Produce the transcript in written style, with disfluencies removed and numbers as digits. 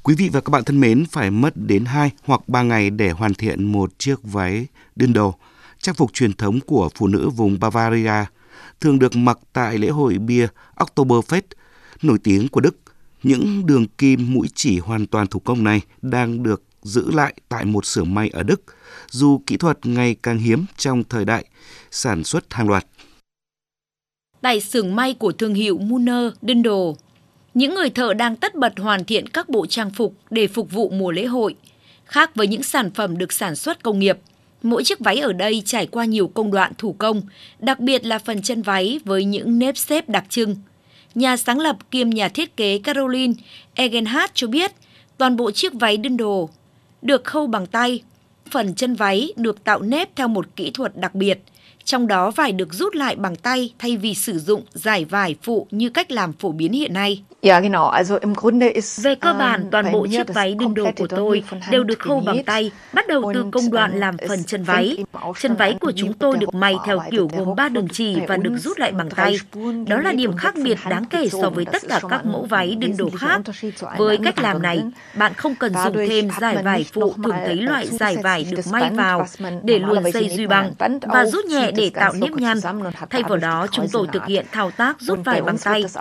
Quý vị và các bạn thân mến, phải mất đến 2 hoặc 3 ngày để hoàn thiện một chiếc váy Dirndl, trang phục truyền thống của phụ nữ vùng Bavaria, thường được mặc tại lễ hội bia Oktoberfest nổi tiếng của Đức. Những đường kim mũi chỉ hoàn toàn thủ công này đang được giữ lại tại một xưởng may ở Đức, dù kỹ thuật ngày càng hiếm trong thời đại sản xuất hàng loạt. Tại xưởng may của thương hiệu Müller Dirndl, những người thợ đang tất bật hoàn thiện các bộ trang phục để phục vụ mùa lễ hội. Khác với những sản phẩm được sản xuất công nghiệp, mỗi chiếc váy ở đây trải qua nhiều công đoạn thủ công, đặc biệt là phần chân váy với những nếp xếp đặc trưng. Nhà sáng lập kiêm nhà thiết kế Caroline Egenhardt cho biết, toàn bộ chiếc váy Dirndl được khâu bằng tay. Phần chân váy được tạo nếp theo một kỹ thuật đặc biệt, trong đó vải được rút lại bằng tay thay vì sử dụng dải vải phụ như cách làm phổ biến hiện nay. Về cơ bản, toàn bộ chiếc váy Dirndl của tôi đều được khâu bằng tay, bắt đầu từ công đoạn làm phần chân váy. Chân váy của chúng tôi được may theo kiểu gồm 3 đường chỉ và được rút lại bằng tay. Đó là điểm khác biệt đáng kể so với tất cả các mẫu váy Dirndl khác. Với cách làm này, bạn không cần dùng thêm dải vải phụ, thường thấy loại dải vải được may vào để luồn dây duy bằng và rút nhẹ để tạo nếp nhăn. Thay vào đó, chúng tôi thực hiện thao tác rút vải bằng tay.